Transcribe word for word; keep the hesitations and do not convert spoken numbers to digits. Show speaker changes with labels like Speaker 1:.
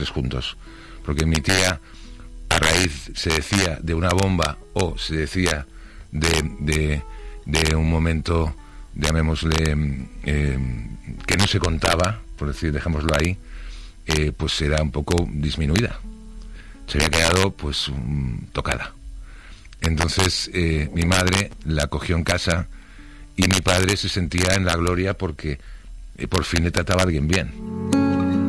Speaker 1: juntos. Porque mi tía, a raíz, se decía de una bomba o se decía de, de, de un momento, llamémosle, eh, que no se contaba, por decir, dejémoslo ahí, eh, pues era un poco disminuida. Se había quedado, pues, um, tocada. Entonces, eh, mi madre la cogió en casa y mi padre se sentía en la gloria porque eh, por fin le trataba a alguien bien.